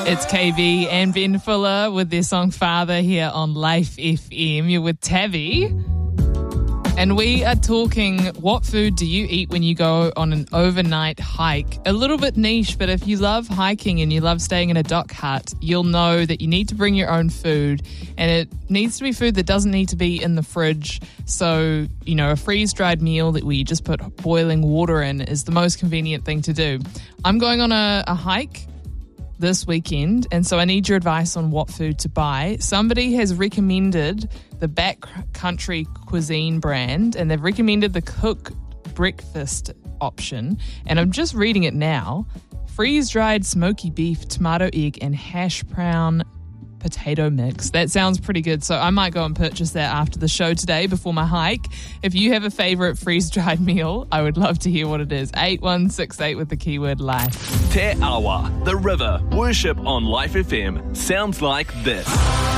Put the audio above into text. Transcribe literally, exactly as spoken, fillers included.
It's K B and Ben Fuller with their song Father here on Life F M. You're with Tavi. And we are talking, what food do you eat when you go on an overnight hike? A little bit niche, but if you love hiking and you love staying in a dock hut, you'll know that you need to bring your own food. And it needs to be food that doesn't need to be in the fridge. So, you know, a freeze-dried meal that we just put boiling water in is the most convenient thing to do. I'm going on a, a hike this weekend, and so I need your advice on what food to buy. Somebody has recommended the Backcountry Cuisine brand, and they've recommended the Cook breakfast option, and I'm just reading it now. Freeze-dried smoky beef, tomato egg, and hash brown potato mix. That sounds pretty good, so I might go and purchase that after the show today before my hike. If you have a favourite freeze-dried meal, I would love to hear what it is. eight one six eight with the keyword life. Te Awa, the river, worship on Life F M sounds like this.